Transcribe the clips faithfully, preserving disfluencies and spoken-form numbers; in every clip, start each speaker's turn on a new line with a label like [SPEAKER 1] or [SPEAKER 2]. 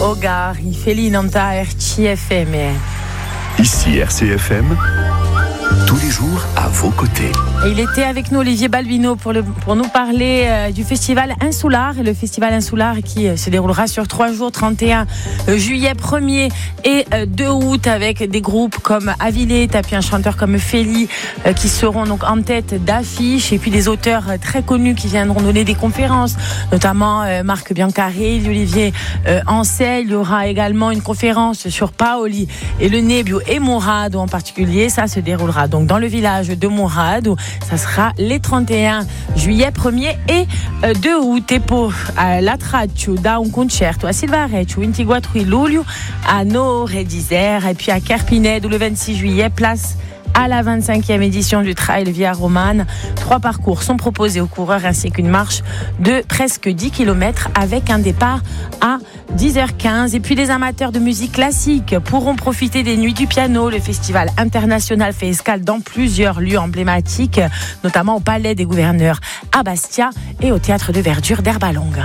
[SPEAKER 1] Hogar, il fait l'inanta R C F M.
[SPEAKER 2] Ici R C F M, tous les jours à vos côtés.
[SPEAKER 1] Et il était avec nous, Olivier Balbino, pour, le, pour nous parler euh, du festival Insular. Et le festival Insular qui euh, se déroulera sur trois jours, trente et un juillet, premier et euh, deux août, avec des groupes comme Avilé, puis un chanteur comme Feli euh, qui seront donc en tête d'affiche, et puis des auteurs euh, très connus qui viendront donner des conférences, notamment euh, Marc Biancarelli, Olivier euh, Ancel. Il y aura également une conférence sur Paoli et le Nebbio et Mourado en particulier. Ça se déroulera donc dans le village de Mourado. Ça sera les trente et un juillet, premier et deux août. Et pour euh, la traccio da un concerto a Silvareccio, ventiquattro luglio, à Nore d'Isère, et puis à Kerpinedo le vingt-six juillet, place à la vingt-cinquième édition du Trail Via Romane. Trois parcours sont proposés aux coureurs ainsi qu'une marche de presque dix kilomètres avec un départ à dix heures quinze. Et puis les amateurs de musique classique pourront profiter des Nuits du Piano. Le festival international fait escale dans plusieurs lieux emblématiques, notamment au Palais des Gouverneurs à Bastia et au Théâtre de Verdure d'Herbalongue.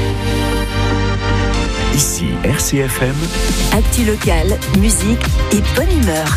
[SPEAKER 2] Ici R C F M,
[SPEAKER 3] actu locale, musique et bonne humeur.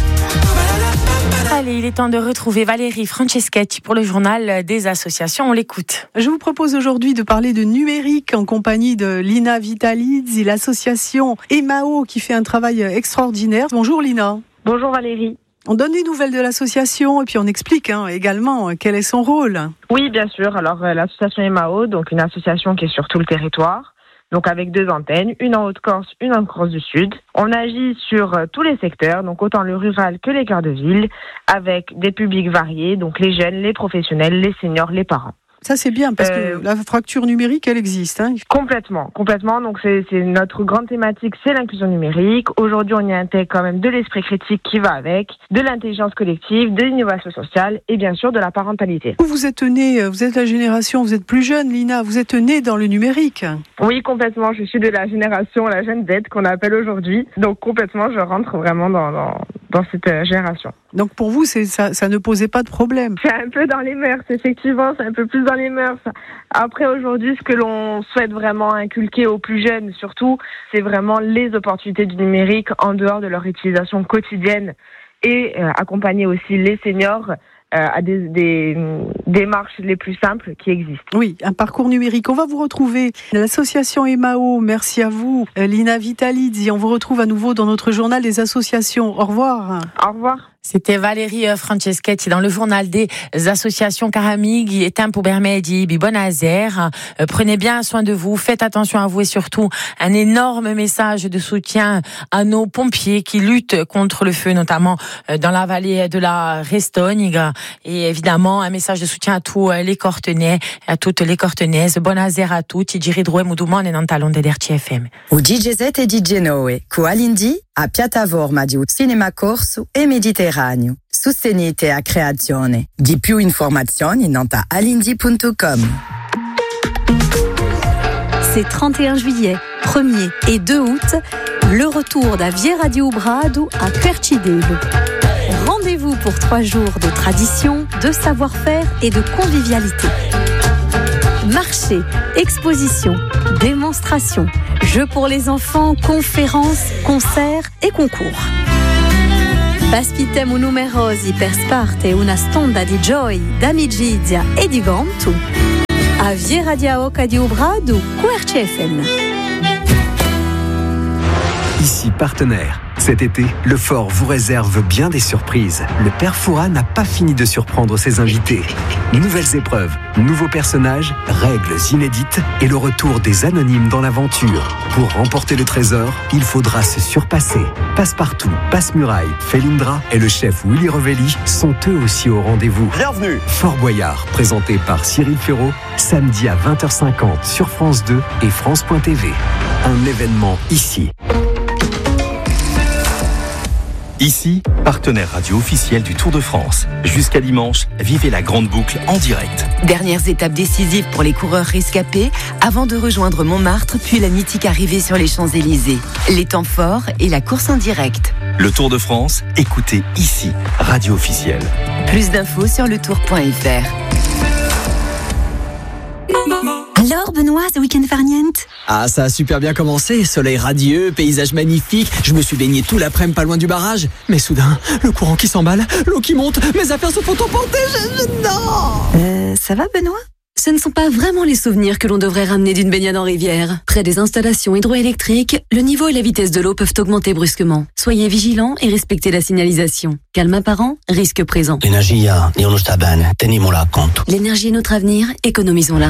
[SPEAKER 1] Allez, il est temps de retrouver Valérie Franceschetti pour le journal des associations. On l'écoute.
[SPEAKER 4] Je vous propose aujourd'hui de parler de numérique en compagnie de Lina Vitalidze, l'association Emao qui fait un travail extraordinaire. Bonjour Lina.
[SPEAKER 5] Bonjour Valérie.
[SPEAKER 4] On donne des nouvelles de l'association et puis on explique hein, également quel est son rôle.
[SPEAKER 5] Oui, bien sûr. Alors euh, l'association Emao, donc une association qui est sur tout le territoire. Donc avec deux antennes, une en Haute-Corse, une en Corse du Sud. On agit sur tous les secteurs, donc autant le rural que les cœurs de ville, avec des publics variés, donc les jeunes, les professionnels, les seniors, les parents.
[SPEAKER 4] Ça c'est bien parce
[SPEAKER 5] euh,
[SPEAKER 4] que la fracture numérique elle existe. Hein.
[SPEAKER 5] Complètement, complètement. Donc c'est, c'est notre grande thématique, c'est l'inclusion numérique. Aujourd'hui on y intègre quand même de l'esprit critique qui va avec, de l'intelligence collective, de l'innovation sociale et bien sûr de la parentalité.
[SPEAKER 4] Vous êtes née, vous êtes la génération, vous êtes plus jeune Lina, vous êtes née dans le numérique.
[SPEAKER 5] Oui complètement, je suis de la génération, la jeune Z qu'on appelle aujourd'hui. Donc complètement je rentre vraiment dans, dans, dans cette euh, génération.
[SPEAKER 4] Donc pour vous, c'est, ça, ça ne posait pas de problème.
[SPEAKER 5] C'est un peu dans les mœurs, effectivement, c'est un peu plus dans les mœurs. Après, aujourd'hui, ce que l'on souhaite vraiment inculquer aux plus jeunes, surtout, c'est vraiment les opportunités du numérique en dehors de leur utilisation quotidienne et euh, accompagner aussi les seniors euh, à des, des démarches les plus simples qui existent.
[SPEAKER 4] Oui, un parcours numérique. On va vous retrouver à l'association Emao. Merci à vous, Lina Vitalidze. On vous retrouve à nouveau dans notre journal des associations. Au revoir.
[SPEAKER 5] Au revoir.
[SPEAKER 1] C'était Valérie Franceschetti dans le journal des associations Caramighi et Tempo Bermedi, Bibonazer. Prenez bien soin de vous, faites attention à vous et surtout un énorme message de soutien à nos pompiers qui luttent contre le feu, notamment dans la vallée de la Restoniga. Et évidemment, un message de soutien à tous les Cortenais, à toutes les Cortenaises. Bonazer a tutti, Giridroe Moudoumane et Nantalon de R C F M.
[SPEAKER 3] U D J Z e D J Noe, Coalindi, a piattaforma di Cinema Corso e Mediterraneo. Sostenete a creazione. Di più informazioni nanta alindi punto com.
[SPEAKER 6] C'est trente et un juillet, premier et deux août, le retour da Via Radio Brado à Quercidello. Rendez-vous pour trois jours de tradition, de savoir-faire et de convivialité. Marché, exposition, démonstration, jeux pour les enfants, conférences, concerts et concours. Baspitemo numerosi per sparte una stonda di gioia, d'amicizia e di gontu. A Via Radio Oca di Ubrado, Q R C F M.
[SPEAKER 7] Ici partenaire. Cet été, le Fort vous réserve bien des surprises. Le Père Fouras n'a pas fini de surprendre ses invités. Nouvelles épreuves, nouveaux personnages, règles inédites et le retour des anonymes dans l'aventure. Pour remporter le trésor, il faudra se surpasser. Passepartout, Passe-Muraille, Felindra et le chef Willy Revelli sont eux aussi au rendez-vous.
[SPEAKER 2] bienvenue.
[SPEAKER 7] Fort Boyard, présenté par Cyril Ferraud, samedi à vingt heures cinquante sur France deux et France point T V. Un événement ici.
[SPEAKER 2] Ici, partenaire radio officiel du Tour de France. Jusqu'à dimanche, vivez la grande boucle en direct.
[SPEAKER 3] Dernières étapes décisives pour les coureurs rescapés avant de rejoindre Montmartre puis la mythique arrivée sur les Champs-Élysées. Les temps forts et la course en direct.
[SPEAKER 2] Le Tour de France, écoutez ici, radio officielle.
[SPEAKER 3] Plus d'infos sur le tour point f r.
[SPEAKER 6] Alors, Benoît, ce week-end farniente ?
[SPEAKER 8] Ah, ça a super bien commencé. Soleil radieux, paysage magnifique. Je me suis baigné tout l'après-midi pas loin du barrage. Mais soudain, le courant qui s'emballe, l'eau qui monte, mes affaires se font emporter. Je, je, non
[SPEAKER 6] Euh, ça va, Benoît ? Ce ne sont pas vraiment les souvenirs que l'on devrait ramener d'une baignade en rivière. Près des installations hydroélectriques, le niveau et la vitesse de l'eau peuvent augmenter brusquement. Soyez vigilants et respectez la signalisation. Calme apparent, risque présent.
[SPEAKER 9] L'energia è uno sta bene, tenimola a conto.
[SPEAKER 6] L'énergie est notre avenir, économisons-la.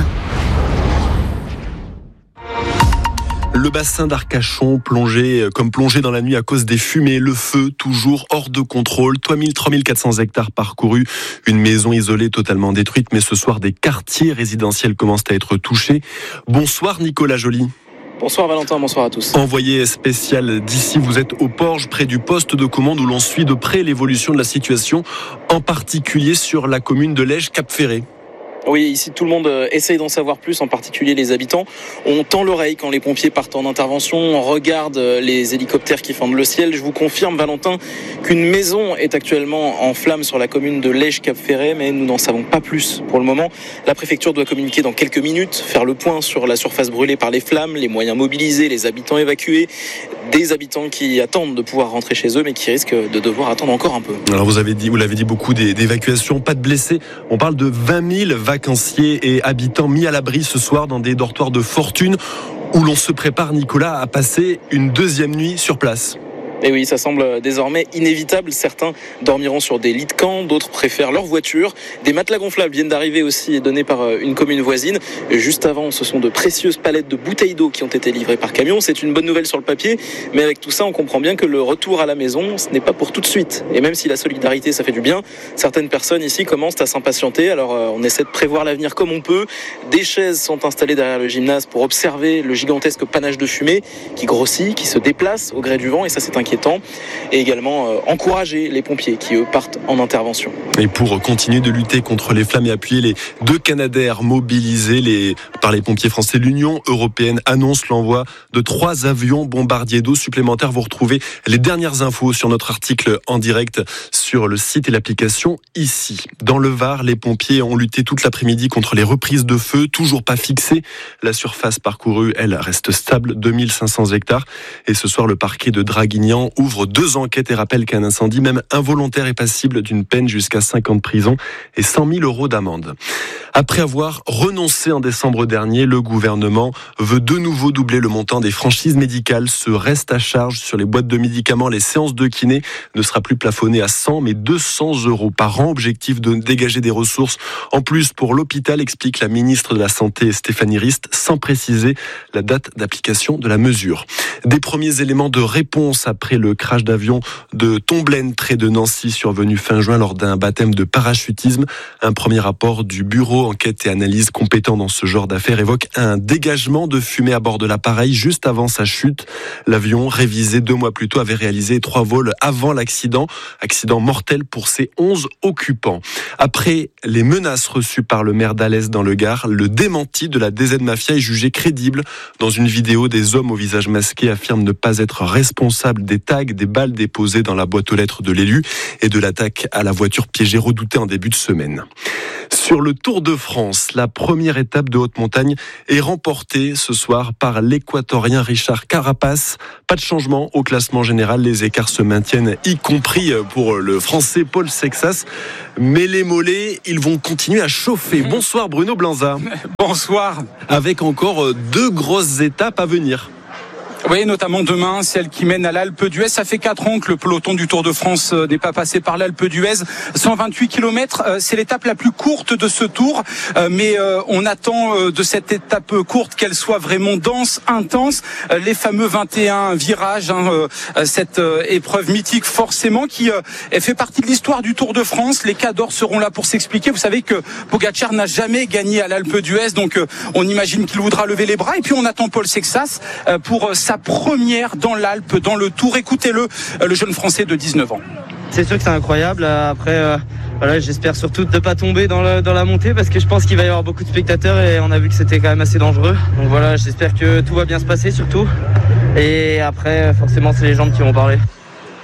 [SPEAKER 10] Le bassin d'Arcachon plongé comme plongé dans la nuit à cause des fumées, le feu toujours hors de contrôle. trois mille quatre cents hectares parcourus, une maison isolée totalement détruite, mais ce soir des quartiers résidentiels commencent à être touchés. Bonsoir Nicolas Joly.
[SPEAKER 11] Bonsoir Valentin, bonsoir à tous.
[SPEAKER 10] Envoyé spécial d'ici, vous êtes au Porge, près du poste de commande où l'on suit de près l'évolution de la situation, en particulier sur la commune de Lège-Cap-Ferré.
[SPEAKER 11] Oui, ici tout le monde essaye d'en savoir plus, en particulier les habitants. On tend l'oreille quand les pompiers partent en intervention, on regarde les hélicoptères qui fendent le ciel. Je vous confirme, Valentin, qu'une maison est actuellement en flammes sur la commune de Lège-Cap-Ferré, mais nous n'en savons pas plus pour le moment. La préfecture doit communiquer dans quelques minutes, faire le point sur la surface brûlée par les flammes, les moyens mobilisés, les habitants évacués, des habitants qui attendent de pouvoir rentrer chez eux, mais qui risquent de devoir attendre encore un peu.
[SPEAKER 10] Alors vous avez dit, vous l'avez dit, beaucoup d'évacuations, pas de blessés. On parle de vingt mille vacanciers et habitants mis à l'abri ce soir dans des dortoirs de fortune où l'on se prépare, Nicolas, à passer une deuxième nuit sur place.
[SPEAKER 11] Et oui, ça semble désormais inévitable. Certains dormiront sur des lits de camp, d'autres préfèrent leur voiture. Des matelas gonflables viennent d'arriver aussi, donnés par une commune voisine. Juste avant, ce sont de précieuses palettes de bouteilles d'eau qui ont été livrées par camion. C'est une bonne nouvelle sur le papier, mais avec tout ça, on comprend bien que le retour à la maison, ce n'est pas pour tout de suite. Et même si la solidarité, ça fait du bien, certaines personnes ici commencent à s'impatienter. Alors, on essaie de prévoir l'avenir comme on peut. Des chaises sont installées derrière le gymnase pour observer le gigantesque panache de fumée qui grossit, qui se déplace au gré du vent, et ça, c'est inquiétant. Et également euh, encourager les pompiers qui, eux, partent en intervention.
[SPEAKER 10] Et pour continuer de lutter contre les flammes et appuyer les deux Canadair mobilisés les, par les pompiers français, l'Union européenne annonce l'envoi de trois avions bombardiers d'eau supplémentaires. Vous retrouvez les dernières infos sur notre article en direct sur le site et l'application ici. Dans le Var, les pompiers ont lutté toute l'après-midi contre les reprises de feu, toujours pas fixées. La surface parcourue, elle, reste stable, deux mille cinq cents hectares. Et ce soir, le parquet de Draguignan ouvre deux enquêtes et rappelle qu'un incendie, même involontaire, est passible d'une peine jusqu'à cinq ans de prison et cent mille euros d'amende. Après avoir renoncé en décembre dernier, le gouvernement veut de nouveau doubler le montant des franchises médicales. Ce reste à charge sur les boîtes de médicaments, les séances de kiné ne sera plus plafonné à cent mais deux cents euros par an. Objectif de dégager des ressources en plus pour l'hôpital, explique la ministre de la Santé Stéphanie Rist, sans préciser la date d'application de la mesure. Des premiers éléments de réponse après le crash d'avion de Tomblaine près de Nancy survenu fin juin lors d'un baptême de parachutisme. Un premier rapport du bureau enquête et analyse compétent dans ce genre d'affaires évoque un dégagement de fumée à bord de l'appareil juste avant sa chute. L'avion, révisé deux mois plus tôt, avait réalisé trois vols avant l'accident. Accident mortel pour ses onze occupants. Après les menaces reçues par le maire d'Alès dans le Gard, le démenti de la D Z Mafia est jugé crédible. Dans une vidéo, des hommes au visage masqué affirment ne pas être responsables des tags, des balles déposées dans la boîte aux lettres de l'élu et de l'attaque à la voiture piégée redoutée en début de semaine. Sur le Tour de France, la première étape de haute montagne est remportée ce soir par l'Équatorien Richard Carapace. Pas de changement au classement général, les écarts se maintiennent, y compris pour le Français Paul Sexas. Mais les mollets, ils vont continuer à chauffer. Bonsoir Bruno Blanza.
[SPEAKER 12] Bonsoir.
[SPEAKER 10] Avec encore deux grosses étapes à venir.
[SPEAKER 12] Oui, notamment demain, celle qui mène à l'Alpe d'Huez. Ça fait quatre ans que le peloton du Tour de France n'est pas passé par l'Alpe d'Huez. cent vingt-huit kilomètres, c'est l'étape la plus courte de ce Tour. Mais on attend de cette étape courte qu'elle soit vraiment dense, intense. Les fameux vingt et un virages, hein, cette épreuve mythique forcément qui fait partie de l'histoire du Tour de France. Les cadors seront là pour s'expliquer. Vous savez que Pogacar n'a jamais gagné à l'Alpe d'Huez, donc on imagine qu'il voudra lever les bras. Et puis on attend Paul Sexas pour sa première dans l'Alpe, dans le Tour. Écoutez-le, le jeune Français de dix-neuf ans.
[SPEAKER 13] C'est sûr que c'est incroyable. Après, euh, voilà, j'espère surtout de ne pas tomber dans, le, dans la montée parce que je pense qu'il va y avoir beaucoup de spectateurs et on a vu que c'était quand même assez dangereux. Donc voilà, j'espère que tout va bien se passer surtout. Et après, forcément, c'est les jambes qui vont parler.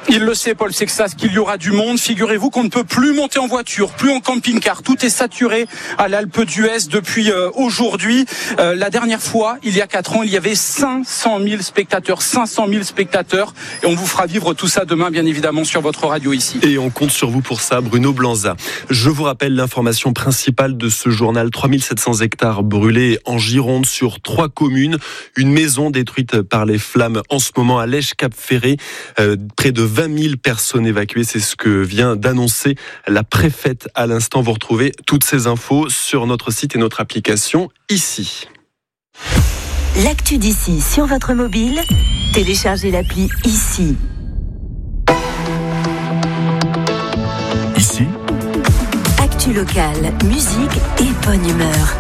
[SPEAKER 12] Il le sait, Paul Sexas, qu'il y aura du monde. Figurez-vous qu'on ne peut plus monter en voiture, plus en camping-car. Tout est saturé à l'Alpe d'Huez depuis euh, aujourd'hui. Euh, la dernière fois, il y a quatre ans, il y avait cinq cent mille spectateurs. cinq cent mille spectateurs. Et on vous fera vivre tout ça demain, bien évidemment, sur votre radio ici.
[SPEAKER 10] Et on compte sur vous pour ça, Bruno Blanza. Je vous rappelle l'information principale de ce journal. trois mille sept cents hectares brûlés en Gironde sur trois communes. Une maison détruite par les flammes en ce moment à Lège-Cap-Ferré. Euh, près de vingt mille personnes évacuées. C'est ce que vient d'annoncer la préfète à l'instant. Vous retrouvez toutes ces infos sur notre site et notre application ici.
[SPEAKER 14] L'actu d'ici sur votre mobile, téléchargez l'appli ici.
[SPEAKER 2] Ici,
[SPEAKER 14] actu locale, musique et bonne humeur.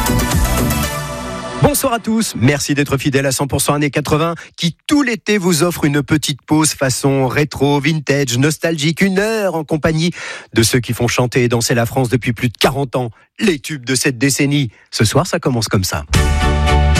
[SPEAKER 15] Bonsoir à tous, merci d'être fidèles à cent pour cent années quatre-vingts qui tout l'été vous offre une petite pause façon rétro, vintage, nostalgique, une heure en compagnie de ceux qui font chanter et danser la France depuis plus de quarante ans, les tubes de cette décennie. Ce soir ça commence comme ça.